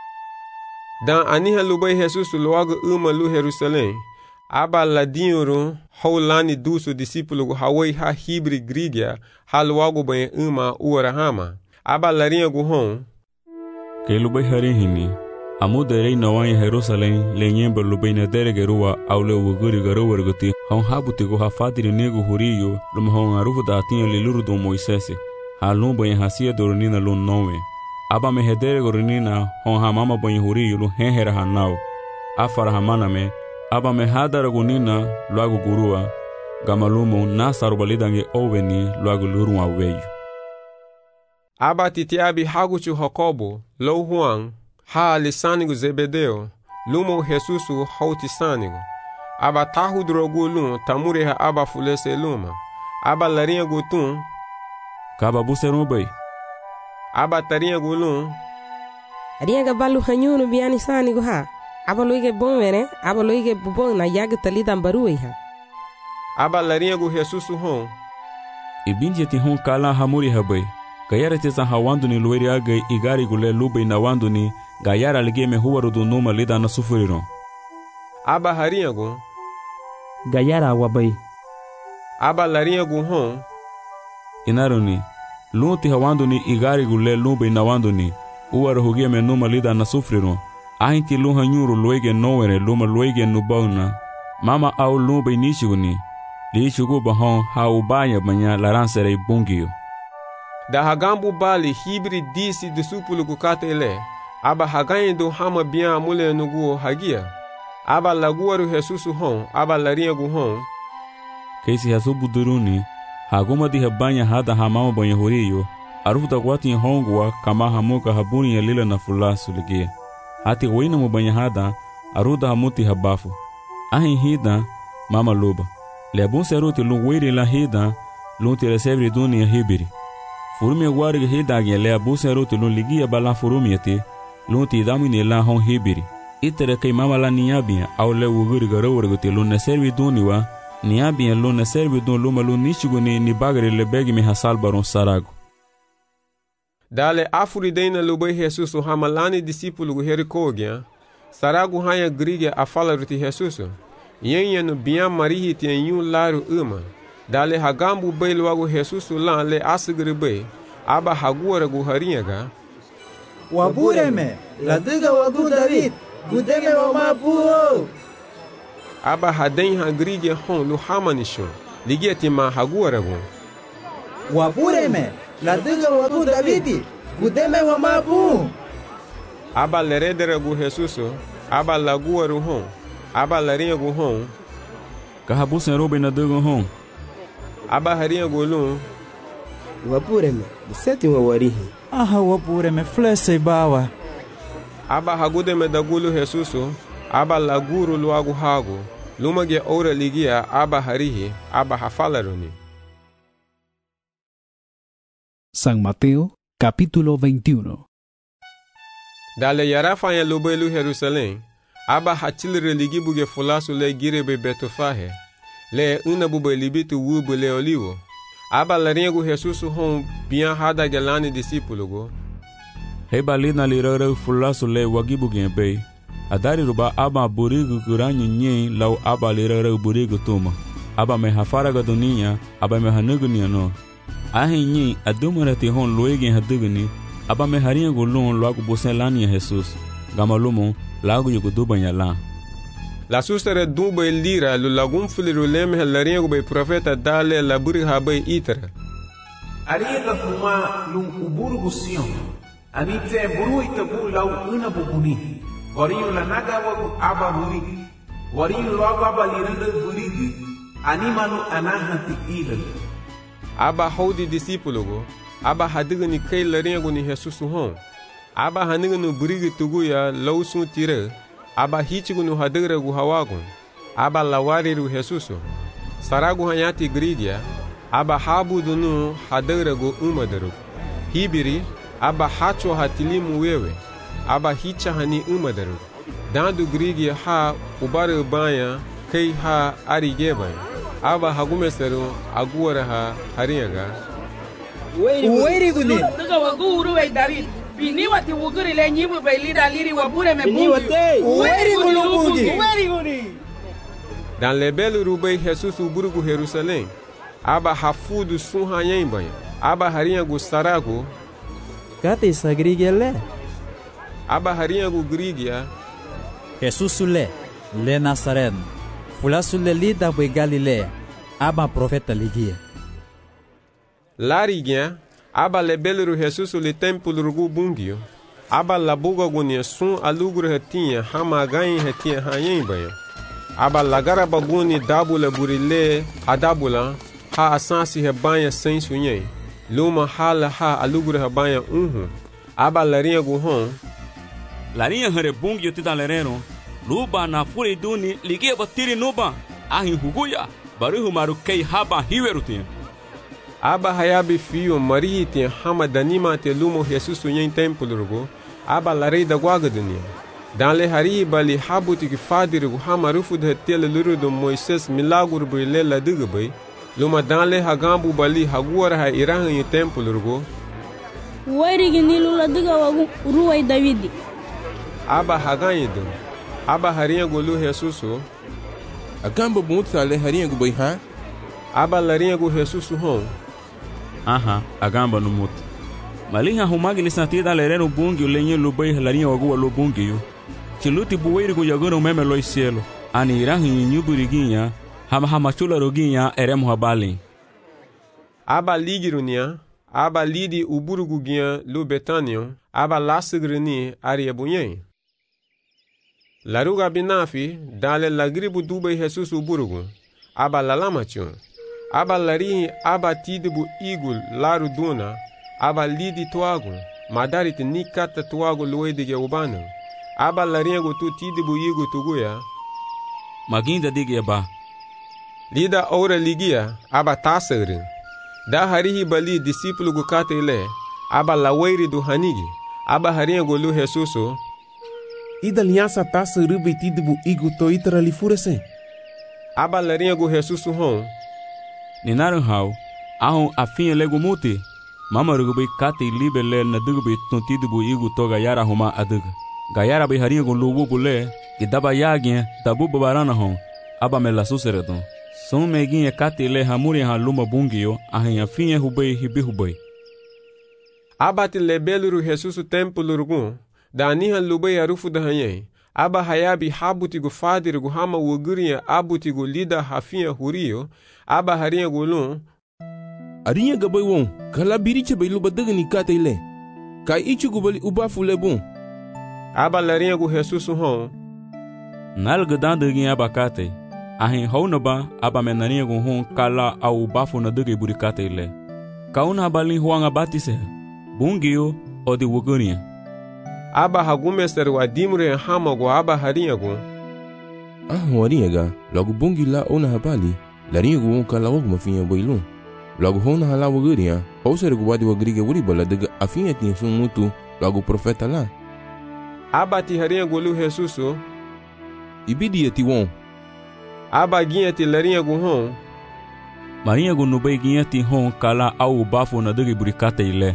Dan aniha lubai Jesus loago uma lu Jerusalém, aba ladinho haulani duso discípulo hawai ha hibri grigia, ha loago banha uma uara hama, aba larinha guhon. Que lubai harihini, amuderei na wanha Jerusalém, lenyemba lubai na deregerua, aule uguri garowarguti, hon habutigo ha fatiri nego hurio, lumhon arufu da atinha liluru do Moisés, ha lumbanha hasia doronina lun nowe. Aba me hedere gorinina hon hamama banyi huri yulu henhera hanau. Afara hamana me, aba me hadara gunina luagu gurua, gamalumu nasaru balidange oveni luagu lurua weyu. Aba titiabi haguchu Jacobo, lo Juan, ha lisanigo Zebedeo, lumo Jesusu hautisanigo. Aba tahu drogu lum, tamure ha aba fulese luma. Aba larinha gutun, kaba buserum bay. Aba tarinha gulun. Arianga balu hanyunu biani sani go ha. Aba loige bonvere, aba loige bubon na yaga talida baruei ha. Aba larinha gu Jesus hon. Ibinje ti hon kala hamuri habay. Gayara tesa hawandu ni lueri agay igari gule lubay na wandu ni gayara ligeme huwaru du numa lida na sufuriron. Aba harinha gu. Gayara wabay. Aba larinha gu hon. Inaruni. Lunti hawandu ni igari gule lumbe na wandu ni uwara hugie me numa lida na sufriron ahinti lunha nyuru luege nowere luma luege nubauna mama au lumbe nishiguni liishugu bahon ha ubaya banya laransere bungio da hagambu bali hibri disi disupulu kukate ele aba hagaindo hama bian mule nuguo hagia aba laguaru Jesusu hon aba larinha gu hon keisi hasubu duruni haguma di habanya hada hamama banha huriyo arufuta kwati hongwa kama hamuka habuni ya lila na fulasu ligia hati wina mu banha hada aruda hamuti habafu ahin hida mama luba lebun seruti luwiri la hida lunti resevri duni ya hibiri furumi gwari hida ge lebun seruti ligia bala furumi yati lunti damini la hon hibiri itere kai mama la niabia au le wuguri garowarguti lunne servi duni wa niabia luna servi don luma lunishigu ni bagari le begi mi hasal baron sarago. Dale afuridena lubai Jesus hamalani discípulo gu herikogia, sarago hanya grigia a fala ruti Jesus. Yenha no biam marihi ti enyu laru uma. Dale hagambu bei luago Jesus lan le asgri bei. aba haguara gu harinyaga. Wabureme, ladiga wagu David, gudeme wa mabuo. Aba haden hagrigia hon lu hamanisho, ligia tima haguara gu. Wabureme, ladiga wagu David, gudeme wa mabuo. Aba leredere gu Jesuso, aba laguaru hon, aba larinha gu hon. Kahabusen robe na dugo hon. Aba harinha gu lun. Wabureme, buseti wa warihi. Aha wabureme, flese bawa. Aba hagudeme dagulu Jesuso, aba laguru luagu hago. Lumage ora ligia aba harihi, aba hafalaruni. San Mateo, capítulo 21. Dale yarafa ya lubelu Jerusalem, aba hachilre ligi buge fulasu le girebe betofahe, le una bube libitu wubu le olivo. Aba laringu Jesusu hon bian hada gelani disipulugo. Heba lina lirare fulasu le wagibu genbe. Adari ruba aba burigu kuranyu nye lau aba lirare burigu tuma. Aba me hafaraga dunia, aba me hanugunia no. Ahi nye adumarati hon loegen haduguni. Aba me haringu lun loagu busen lani ya Jesus. Gama lumu lagu yugu dubanya la. La sustere dube lira lu lagum fuliru leme laringu be profeta dale laburi habe itara. Ariga kuma lun uburu gusion. Anite buru itabu lau una bubuni. Wariyu la naga wagu aba burigi. Wariyu loagu aba lirinde burigi. Animalu anahati ilal. Aba haudi disipulugo. Aba hadigani kay laringu ni Jesus hon. Aba haniganu burigi tuguya lausun tire. Aba hichigunu hadigra gu hawagun. Aba lawariru Jesuso. Saragu hanyati gridia. Aba habudunu hadigra gu umadaru. Hibiri. Aba hacho hatilimu wewe. Aba hicha hani umadaru. Dandu grigia ha ubare banya kay ha arigeban. Aba hagumeseru aguara ha harinyaga. Uweri guni. Daga wagu uruwe David. Bini wati wuguri le nyibu bailida liri wabure me bungi. Uweri guni. Uweri guni. Dan lebelu rubei Jesus uburugu Jerusalem. Aba hafudu sunha yembanya. Aba harinyagu saragu. Kate sagrigia le. Aba harinyagu grigia. Jesus le Nazaren. Fulasu le lida bwe Galilea. Aba profeta ligia. Larigien, aba lebelu Jesus le templo rugu bungio. Aba labuga gunia sun alugru hetinha hama ganha hetinha hayembanha. Aba lagara baguni dabula burile hadabula ha asansi hebanha sem sunhei. Luma hala ha alugru hebanha Aba larinha guhon. Larinha hare bungio tita lereno. Luba na furi duni ligia batiri nuba. Ahin huguya. Baruhu maru kei haba hiwerutin. Aba hayabi fio mariti hama danima te lumo Jesus sunyen templo rugo. Aba larei da guaga dunia. Dan le hari bali habuti ki fadiru hama rufu de tele luru do Moises milaguru brile la dugabai. Luma dan le hagambu bali haguara ha irahan yu templo rugo. Wari ginilu la duga wagu uruwai Davidi. Aba haganyidu. Aba harinha golu Jesuso. Agamba bunta le harinha gubai ha? Aba larinha gu Jesuso hon. Aha, agamba no muto. Malinha humagi ni santida lereno bungi lenye lubai larinha wagu lo bungi yo. Chiluti buweiri gu yagano meme loi cielo. Ani irahi nyuburiguinha, hama chula roguinha eremo habali. Aba ligirunia, aba lidi uburuguguinha lu Betanio, aba lasigrini ariabunyen. Laruga binafi, dale lagribu dubai Jesus uburugu, aba lalamachon. Aba lari aba tidibu igul laru duna, aba lidi tuagu, madarit nikata tuagu luedige ubanu. Aba laringo tu tidibu igu tuguya. Maginda dige ba. Lida ora ligia, aba taserin. Da harihi bali discípulo gukate ile, aba laweiri du hanigi, aba haringo lu Jesuso. Ida aliança taça rubi tidibu igu to itara lifurese. Aba laringo Jesuso hon. Ninaran hau, ahon afinha lego muti. Mama rugubi kate libe le na dugubi tontidibu igu to gayara homa adug. Gayara be haringo lugu bule, idaba yagin dabu babarana hon, aba me la suseredon. Son meguinha kate le hamuri ha luma bungio, ahin afinha hubei hibi hubei. aba ti lebeluru Jesus tempulurugu da anihan lubay arufu da hanye aba hayabi habuti gu fadir gu hama wuguria abuti gu lida hafia hurio aba haria gulun arinya gabay won kala biriche bay luba dagani katayle kai ichi gu bali ubafu lebon aba laria gu Jesus hon nal gadan dagi aba kate ahin hounaba aba menaria gu hon kala au bafu na dagi buri katayle kauna balin huanga batise bungio odi wuguria aba hagumester wa dimre hamago aba harinyago warinyaga logo bungi la ona habali larinyago on kala ogma finha boilun logo hona hala wuguria ouser go wadi wagriga wuri bala daga afinha tin sun mutu logo profeta la aba ti harinyago lu Jesuso ibidi eti won aba ginha ti larinyago hon marinyago no bay ginha ti hon kala au bafo na daga burikata ile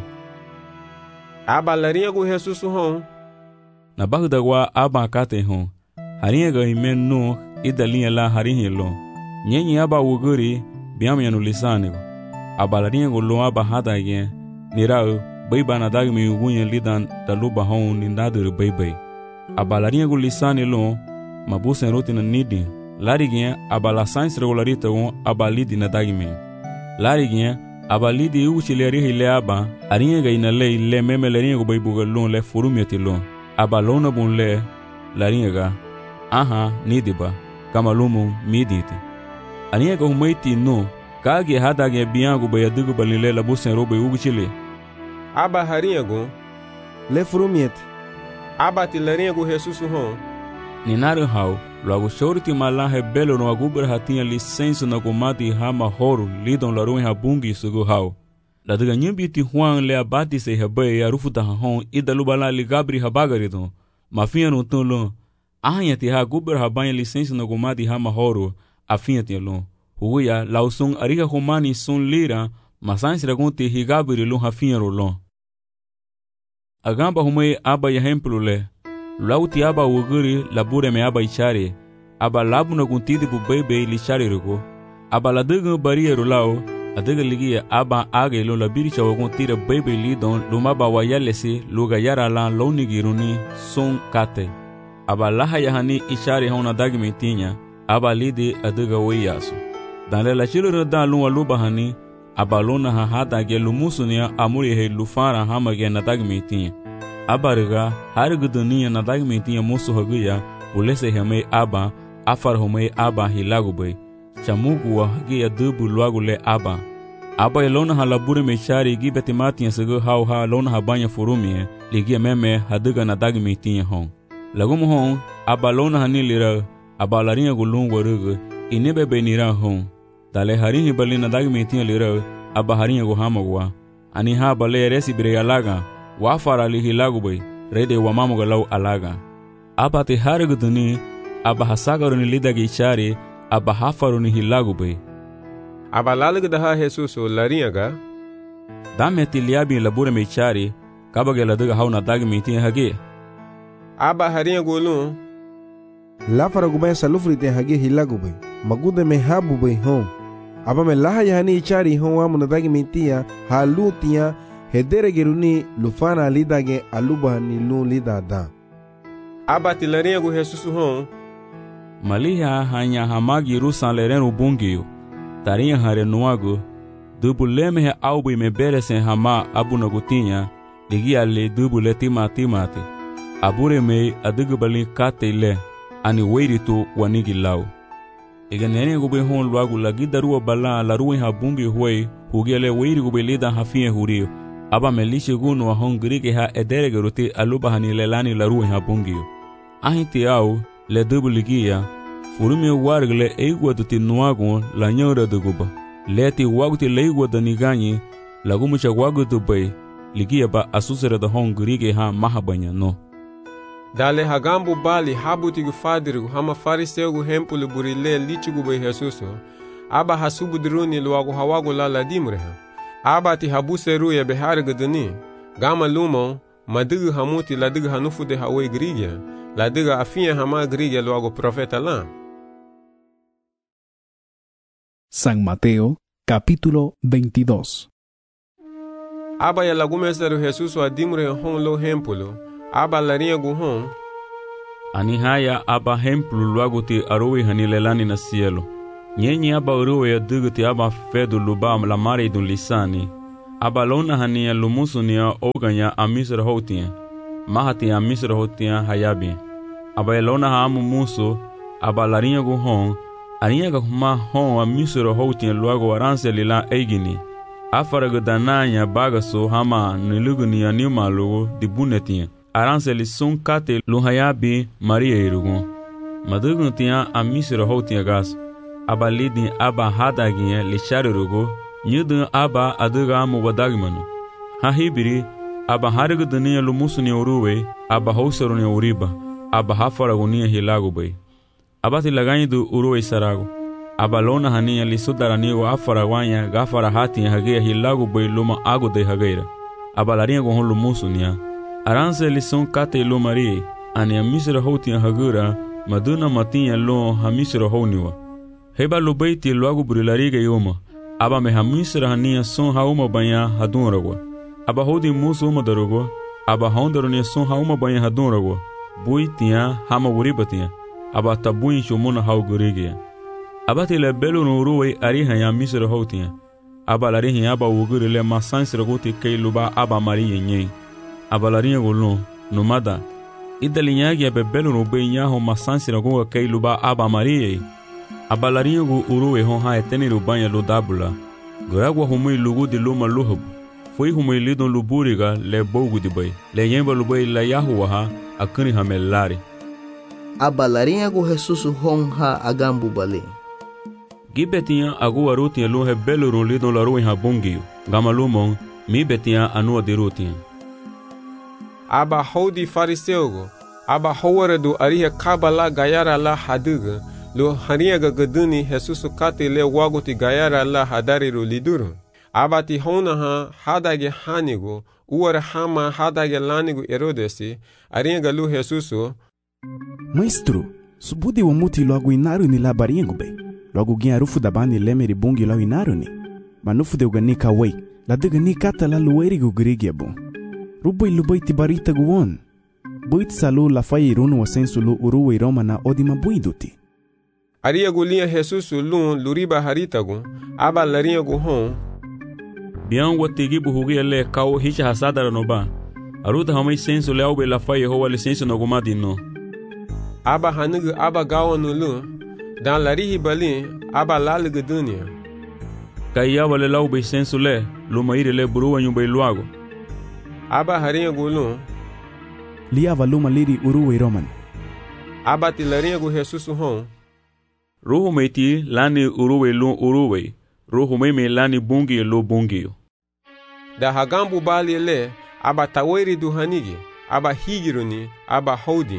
aba larinyago Jesus hon na bagdagwa aba kate hon harinyaga imen no idalinha la harinhelo nyenyi aba wuguri biamya no lisanigo aba larinyago lo aba hadage nirao bayba na dagmi ugunya lidan daluba hon nindadur baybay aba larinyago lisani lo mabusen rotina nidi larignya aba la science regularita won aba lidi na dagmi larignya aba lidi uchileri hile aba arinyaga inale le meme larinyago baybuga lon le furumiati lon aba lona bun le larinyaga aha nidiba kama lumu miditi arinyaga humaiti no kage hadage biango bayadugo balile la busen robe uguchile aba harinyago le furumiati aba ti larinyago Jesus hon ninaru hau logo shorti malahe belo no agubra hatinha licença na comati hama horo lidon la ruim habungi sugo hau la daga nyimbi ti huang le abati se habe arufu da hon idalubala ligabri habagaridon mafinha no tolo ahanya ti ha gubra habanya licença na comati hama horo afinha ti lon huya lausung ariga humani sun lira masans ragonte higabri lo hafinha rolon agamba humai aba yahemplo le lauti aba wuguri labure me aba ichare aba labu na guntidi bu bebe li chare rugo aba la dega bariero lao adega ligia aba age lo la biricha waguntira bebe li don luma ba wayalesi luga yara la lonigiruni son kate aba laha yahani ichare hona dagmi tinya aba lidi adega wayaso dan la chilo da lu waluba hani aba lona ha hada ge lumusunia amuri he lufara hamage na dagmi tinya abariga hariga dunia na dagmentinha moço haguya ulese hame aba afar home aba hilago bay chamugu wa hagia dubu luago le aba elona halabure mechari gi betimatinha sego hau ha lona habanya furumi ligia meme haduga na dagmentinha hon lagum hon aba lona hanilira aba larinha gulung waruga inebe benira hon dale harinhi balina dagmentinha lira aba harinha go hamagwa ani ha bale resi bire alaga wafara li hilagu bay rede wa mamuga law alaga aba te hariguduni aba hasagaruni lidagi chari aba hafaruni hilagu bay aba lalig daha Jesus larinyaga dame tiliabi labure me chari kabage ladaga hauna dagi mitin hage aba harinyago lu la faragu bay salufri te hage hilagu bay magude me habu bay hon aba me laha yani chari hon wa mun dagi mitia halutia hedere geruni lufana lidage aluba ni lu lidada aba tilarinyago Jesus hon maliha hanya hamagi rusan lerenu bungio tarinha hare nuago dubuleme he aubi me beresen hama abunagutinha ligia le dubule timati abure me adugu balin kate le ani weiritu wanigi lau iganene gube hon luago lagidaruwa bala la ruin habungi huei hugele weiri gube lida hafie hurio aba melishe gunu wa hongri ha edere geruti aluba hani lelani la ruin habungio ahiti au le dubuligia furumi wargle eigwa tuti nuago la nyora duguba leti waguti leigwa daniganyi lagumucha wagutu bay ligia ba asusere da hongri ha mahabanya no dale hagambu bali habuti gu fadiru hama fariseu gu hempulu burile lichugu bay Jesuso aba hasubu diruni luago hawago la dimreha aba ti habuseru ya behar guduni gama lumo madugu hamuti ladugu hanufu de hawe grigia ladugu afia hama grigia luago profeta la. San Mateo, capítulo 22. aba ya lagu mesaru Jesus wa dimre hon lo hempulu aba larinha gu hon ani haya aba hempulu luagu ti arowe hanilelani na cielo nyenyi aba uruwe ya duguti aba fedu luba la mare dun lisani aba lona hania lumusunia oganya amisra hotia mahati amisra hotia hayabi aba lona ha amu muso aba larinha gu hon aniya ga kuma hon amisra hotia luagu aranse lila eigini afaraga dananya bagaso hama niluguni anima lugu dibunetia aranse li sun kate luhayabi maria irugu madugun tia amisra hotia gas aba lidin aba hadagiye li sharirugu nyudun aba aduga mu wadagmanu ha hibiri aba harigu dunia lumusuni uruwe aba hosaruni uriba aba hafaragunia hilagu bay aba tilaganyidu uruwe saragu aba lona hania li sudaranigo afaragwanya gafara hatia hagia hilagu bay luma agude hageira aba larinha gon lumusunia aranse li sun kate lumari ani amisra hotia hagura maduna matinha lo hamisra honiwa heba lubaiti luagu burilariga yuma aba me hamisra hania sun hauma banya hadunragwa aba hodi musu uma darugo aba hondarunia sun hauma banya hadunragwa buitia hama wuribatia aba tabuin shumuna haugurigia aba tile belu nuruwe ariha ya misra hotia aba larihi aba wugurile masansra goti keiluba aba mariye nyei aba larihi gulu numada idalinyagi abe belu nube nyaho masansra goga keiluba aba mariye aba larihi gu uruwe hon ha eteni rubanya ludabula guragwa humui lugu di luma luhub foi humui lidon luburiga le bogu di bay le yemba lubai la yahuwaha akuni hamelari aba larinha gu Jesus hon ha agambu bale gibetia agu arutia luhe belurun lidon la ruin ha bungiu gamalumon mi betia anua dirutia aba hodi fariseugo aba howara do ariha kabala gayara la haduga lo haniaga gaduni Jesus kate le wagoti gayara la hadariru liduru abati hona ha hadage hanigo uara hama hadage lanigo Herodesi ariaga lu Jesus Maestro, subudi wa muti logo inaru ni la baringo be logo gin arufu da bani lemeri bungi lo inaru ni manufu de uganika wei la de gani kata la lueri gu grigia bon rubai lubai tibarita guon buit salu la fai runu wa sensu lu uruwe roma na odima buiduti aria gulia Jesus lun luriba haritagu aba laria gu hon bian watigi buhugia le kau hicha hasadara no ba aruta hamai sensu le aube la fai ho wale sensu no gumadino aba hanugu aba gawanu lu dan larihi balin aba lalugu dunia kaya wale laube sensu le lumaire le buruwa nyumba iluago aba haria gu lu liava luma liri uruwe roman aba tilaria gu Jesus hon ruhu meiti lani uruwe lu uruwe ruhu meme lani bungi lu bungi da hagambu bali le aba taweri du hanigi aba higiruni aba hodi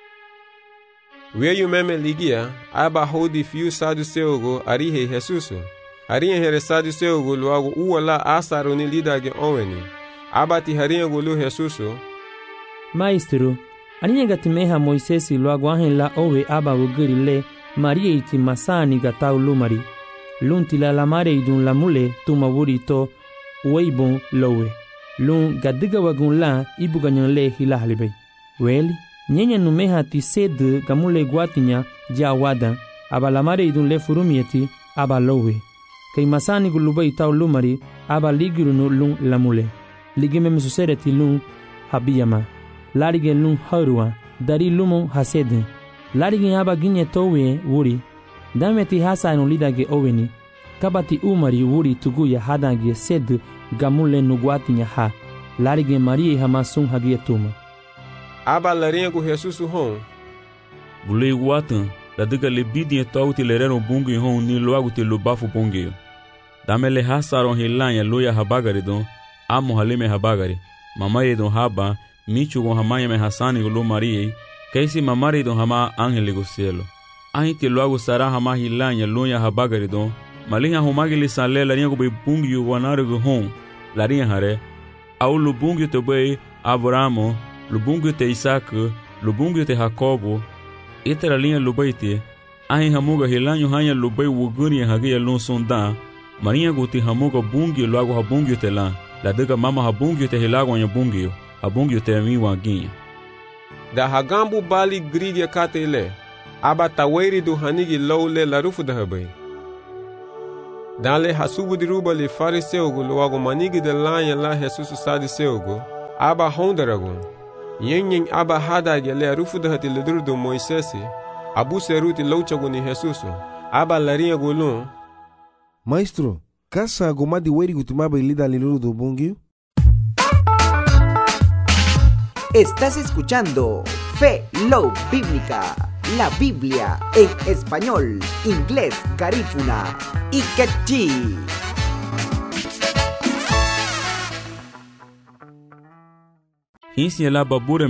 weyu meme ligia aba hodi fiu saduseugo arihe Jesus arihe here saduseugo luago uwala asaruni lidage onweni aba ti haria gulu Jesus Maestro aninya gatimeha Moisesi luago ahen la owe aba wugiri le Maria iti masani gatau lumari lunti la lamare idun lamule tuma wuri to weibon lowe lun gadiga wagun la ibuganyan le hilahalibay weli nyenya numeha ti sed gamule guatinya jawada aba lamare idun le furumieti aba lowe kay masani gulubay tau lumari aba ligirunu lun lamule ligime mesusere ti lun habiyama larige lun harua dari lumon hasede larigin aba ginye towe wuri dameti hasa no lidage oweni kabati umari wuri tuguya hadage sed gamule nugwatinya ha larigin marie hamasun hagie tuma aba larinha gu Jesus hon bulei watan da diga le bidin tawti le reno bungi hon ni loagu te lubafu bungi damele hasaron hilanya loya habagari don amo halime habagari mamaye don haba michugo hamaya me hasani lo marie kaisi mamari don hama angeli go cielo ahiti loagu sara hama hilanya loya habagari don malinya humagili sanle larinha go be bungi wanare go hon larinha hare au lo bungi to be Abramo lubungu te Isaac lubungu te Jacobo itera linha lubaite ahin hamuga hilanyo hanya lubai wuguni hagia lon sonda marinha guti hamuga bungi loago habungi te la la dega mama habungio te hilago nya bungio, habungio te mi wanginya. Da hagambu bali grigia kate le, aba taweri du hanigi lowle la rufu da habai. Dale hasubu di ruba li fariseugu luago manigi de lanya la Jesus sadiseugu, aba hondaragun. Yen aba hadage le rufu da hati ledurdu Moisesi, abu seruti louchagu ni Jesus, aba larinha gulun. Maestro, casa gomadi weri gutumaba ilida liluru do bungio? Estás escuchando Fe Love Bíblica, la Biblia en español, inglés, garífuna y quechí. Hisi la babure